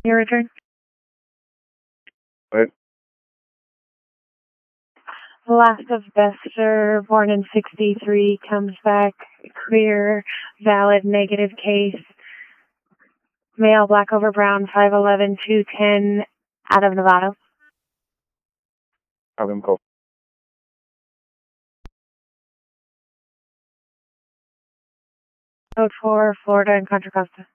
Your return? What? Last of Bester, born in 63, comes back clear, valid, negative case. Male, black over brown, 5'11", 210, out of Nevada. Have him call. Code 4, Florida and Contra Costa.